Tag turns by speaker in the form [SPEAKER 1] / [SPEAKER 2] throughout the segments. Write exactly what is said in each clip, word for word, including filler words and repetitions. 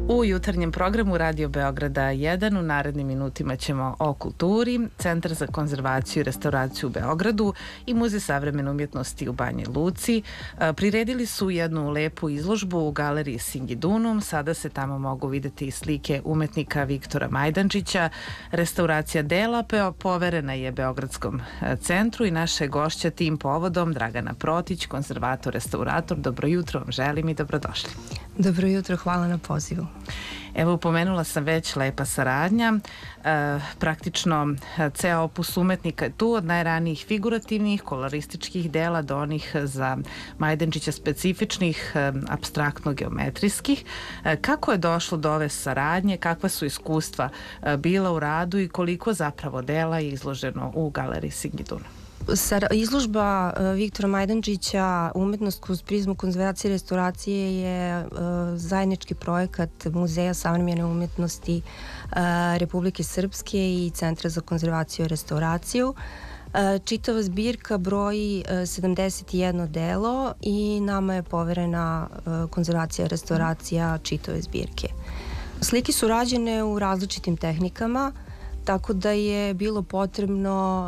[SPEAKER 1] U jutarnjem programu Radio Beograda jedan u narednim minutima ćemo o kulturi, Centar za konzervaciju i restauraciju u Beogradu i Muzej savremene umjetnosti u Banji Luci priredili su jednu lepu izložbu u galeriji Singidunum. Sada se tamo mogu videti slike umetnika Viktora Majdančića. Restauracija dela poverena je Beogradskom centru i naše gošća tim povodom Dragana Protić, konzervator, restaurator. Dobro jutro vam želim i dobrodošli.
[SPEAKER 2] Dobro jutro, hvala na pozivu.
[SPEAKER 1] Evo, pomenula sam već lepa saradnja. E, praktično ceo opus umetnika je tu, od najranijih figurativnih, kolorističkih dela do onih za Majdančića specifičnih, e, apstraktno-geometrijskih. E, kako je došlo do ove saradnje, kakva su iskustva e, bila u radu i koliko zapravo dela je izloženo u galeriji Singidunum?
[SPEAKER 2] Izložba Viktora Majdančića Umetnost kroz prizmu konzervacije i restauracije je zajednički projekat Muzeja savremene umetnosti Republike Srpske i Centra za konzervaciju i restauraciju. Čitava zbirka broji sedamdeset jedno delo i nama je poverena konzervacija i restauracija čitave zbirke. Slike su rađene u različitim tehnikama, tako da je bilo potrebno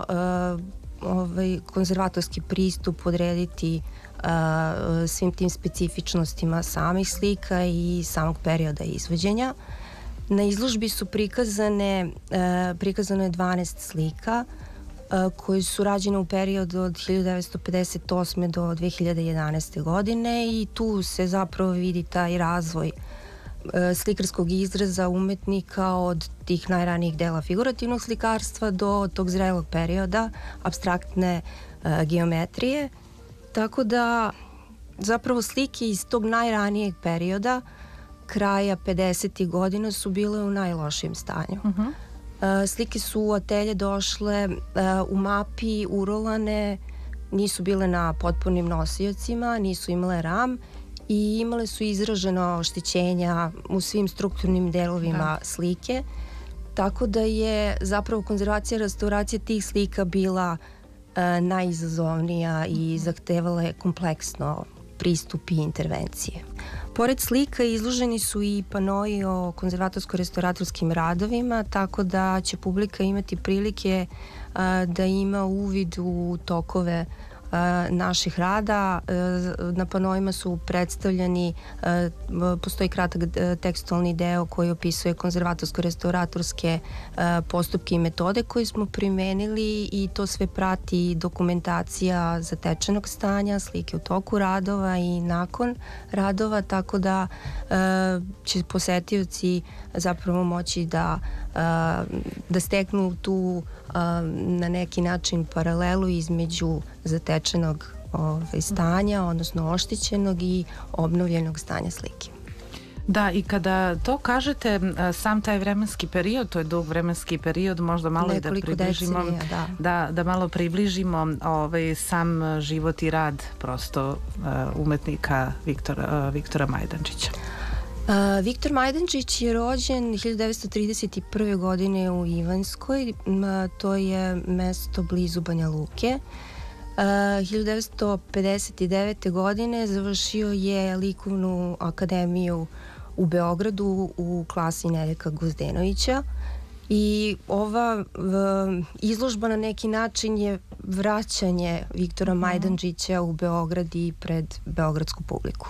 [SPEAKER 2] ovaj konzervatorski pristup odrediti uh, svim tim specifičnostima samih slika i samog perioda izvođenja. Na izložbi su prikazane uh, prikazano je dvanaest slika uh, koji su rađene u periodu od hiljadu devetsto pedeset osme do dve hiljade jedanaeste godine i tu se zapravo vidi taj razvoj slikarskog izraza umetnika od tih najranijih dela figurativnog slikarstva do tog zrelog perioda apstraktne uh, geometrije, tako da zapravo slike iz tog najranijeg perioda kraja pedesetih godina su bile u najlošijem stanju. Uh-huh. uh, slike su u atelje došle uh, u mapi urolane, nisu bile na potpunim nosiocima, nisu imale ram i imale su izraženo oštećenja u svim strukturnim delovima da. slike, tako da je zapravo konzervacija i restauracija tih slika bila uh, najizazovnija i zahtevala je kompleksno pristup i intervencije. Pored slika izloženi su i panoi o konzervatorsko-restauratorskim radovima, tako da će publika imati prilike uh, da ima uvid u tokove naših rada. Na panoima su predstavljeni, postoji kratak tekstualni deo koji opisuje konzervatorsko-restauratorske postupke i metode koje smo primenili i to sve prati dokumentacija zatečenog stanja, slike u toku radova i nakon radova, tako da će posetioci zapravo moći da, da steknu tu na neki način paralelu između zatečenog ovaj, stanja, odnosno oštećenog i obnovljenog stanja slike.
[SPEAKER 1] Da, i kada to kažete, sam taj vremenski period, to je dug vremenski period, možda malo i da približimo, decenija, da. Da, da malo približimo ovaj, sam život i rad prosto uh, umetnika Viktora, uh, Viktora Majdančića.
[SPEAKER 2] Uh, Viktor Majdančić je rođen hiljadu devetsto trideset prve godine u Ivanjskoj, uh, to je mesto blizu Banja Luke. Uh, hiljadu devetsto pedeset devete godine završio je likovnu akademiju u Beogradu u klasi Nedeljka Gozdenovića i ova uh, izložba na neki način je vraćanje Viktora mm. Majdančića u Beograd i pred beogradsku publiku.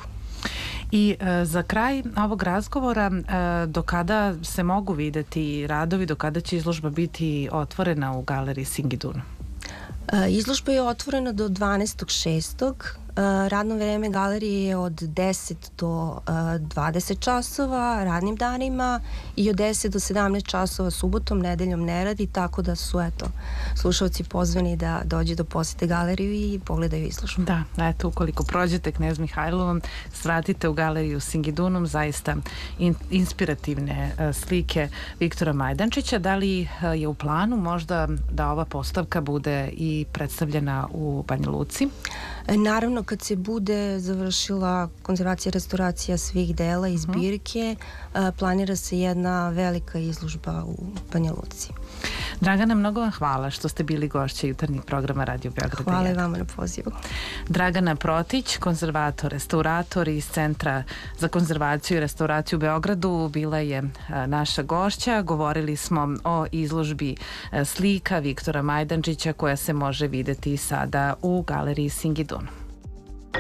[SPEAKER 1] I e, za kraj ovog razgovora, e, do kada se mogu videti radovi, do kada će izložba biti otvorena u galeriji Singidunum?
[SPEAKER 2] E, izložba je otvorena do dvanaestog šestog Radno vreme galerije je od deset do dvadeset časova radnim danima i od deset do sedamnaest časova subotom, nedeljom ne radi, tako da su eto slušalci pozvani da dođu do posete galeriju i pogledaju izložbu.
[SPEAKER 1] Da, eto, ukoliko prođete Knez Mihajlovom, svratite u galeriju Singidunum, zaista in, inspirativne uh, slike Viktora Majdančića. Da li uh, je u planu možda da ova postavka bude i predstavljena u Banja Luci?
[SPEAKER 2] Naravno, kad se bude završila konzervacija i restauracija svih dela i zbirke, planira se jedna velika izložba u Banja Luci.
[SPEAKER 1] Dragana, mnogo vam hvala što ste bili gošće jutarnjih programa Radio Beograda.
[SPEAKER 2] Hvala i vama na pozivu.
[SPEAKER 1] Dragana Protić, konzervator, restaurator iz Centra za konzervaciju i restauraciju u Beogradu, bila je naša gošća. Govorili smo o izložbi slika Viktora Majdančića koja se može videti sada u galeriji Singidum.